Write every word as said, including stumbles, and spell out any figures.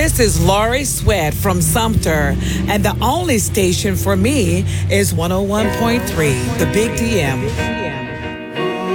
This is Laurie Sweat from Sumter, and the only station for me is one oh one point three, the Big D M.